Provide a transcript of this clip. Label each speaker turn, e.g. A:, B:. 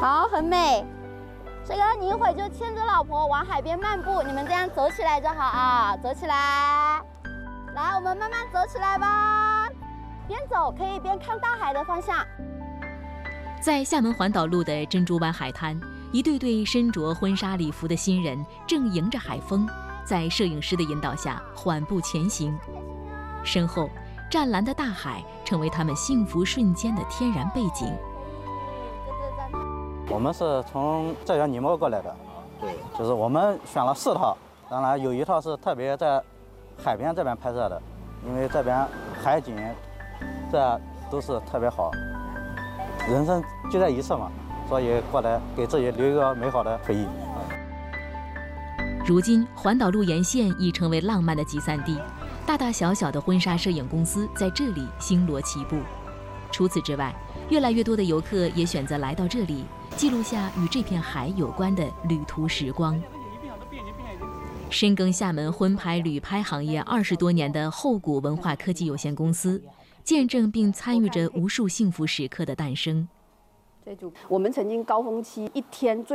A: 好，很美。这个你一会儿就牵着老婆往海边漫步，你们这样走起来就好啊，走起来。来，我们慢慢走起来吧。边走可以边看大海的方向。
B: 在厦门环岛路的珍珠湾海滩，一对对身着婚纱礼服的新人正迎着海风，在摄影师的引导下缓步前行。身后，湛蓝的大海成为他们幸福瞬间的天然背景。
C: 我们是从浙江宁波过来的，对，就是我们选了4套，当然有一套是特别在海边这边拍摄的，因为这边海景，这都是特别好。人生就这一次嘛，所以过来给自己留一个美好的回忆。
B: 如今，环岛路沿线已成为浪漫的集散地，大大小小的婚纱摄影公司在这里星罗棋布。除此之外，越来越多的游客也选择来到这里，记录下与这片海有关的旅途时光。深耕厦门婚拍旅拍行业20多年的厚谷文化科技有限公司，见证并参与着无数幸福时刻的诞生。
D: 我们曾经高峰期一天最